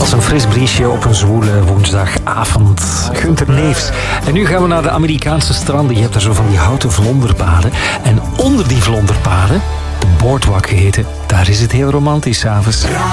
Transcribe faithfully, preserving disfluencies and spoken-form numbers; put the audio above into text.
Als een fris briesje op een zwoele woensdagavond. Gunther Neefs. En nu gaan we naar de Amerikaanse stranden. Je hebt daar zo van die houten vlonderpaden. En onder die vlonderpaden, de boardwalk geheten, daar is het heel romantisch 's avonds.